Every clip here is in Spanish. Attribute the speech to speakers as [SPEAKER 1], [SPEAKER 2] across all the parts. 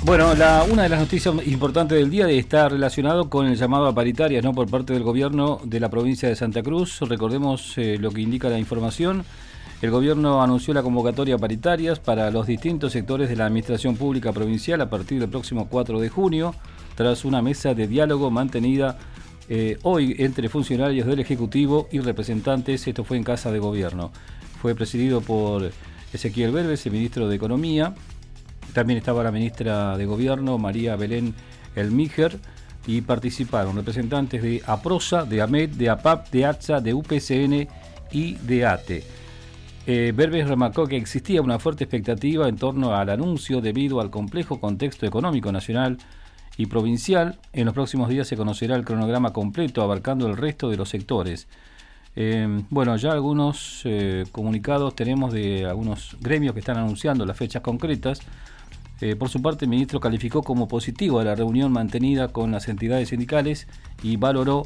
[SPEAKER 1] Bueno, una de las noticias importantes del día está relacionado con el llamado a paritarias, ¿no?, por parte del gobierno de la provincia de Santa Cruz. Recordemos lo que indica la información. El gobierno anunció la convocatoria a paritarias para los distintos sectores de la administración pública provincial a partir del próximo 4 de junio, tras una mesa de diálogo mantenida hoy entre funcionarios del Ejecutivo y representantes. Esto fue en Casa de Gobierno. Fue presidido por Ezequiel Berbes, el ministro de Economía. También estaba la ministra de Gobierno, María Belén Elmiger, y participaron representantes de APROSA, de AMET, de APAP, de ATSA, de UPCN y de ATE. Berbes remarcó que existía una fuerte expectativa en torno al anuncio debido al complejo contexto económico nacional y provincial. En los próximos días se conocerá el cronograma completo abarcando el resto de los sectores. Bueno, ya algunos comunicados tenemos de algunos gremios que están anunciando las fechas concretas. Por su parte, el ministro calificó como positivo la reunión mantenida con las entidades sindicales y valoró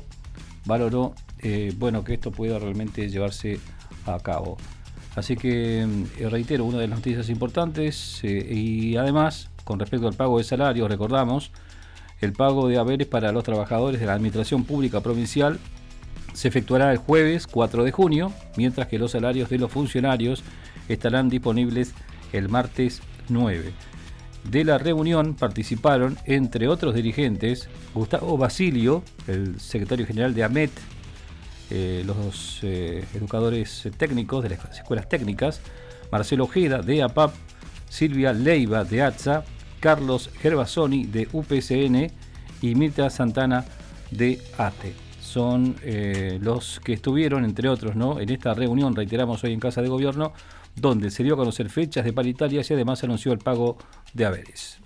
[SPEAKER 1] que esto pueda realmente llevarse a cabo. Así que, reitero, una de las noticias importantes, y además, con respecto al pago de salarios, recordamos, el pago de haberes para los trabajadores de la Administración Pública Provincial se efectuará el jueves 4 de junio, mientras que los salarios de los funcionarios estarán disponibles el martes 9. De la reunión participaron, entre otros dirigentes, Gustavo Basilio, el secretario general de AMET, los educadores técnicos de las escuelas técnicas, Marcelo Ojeda de APAP, Silvia Leiva de ATSA, Carlos Gervasoni de UPCN y Mirta Santana de ATE. Son los que estuvieron, entre otros, ¿no?, en esta reunión, reiteramos, hoy en Casa de Gobierno, donde se dio a conocer fechas de paritarias y además se anunció el pago de haberes.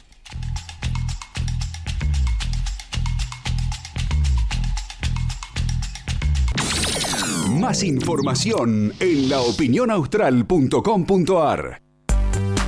[SPEAKER 2] Más información en laopinionaustral.com.ar.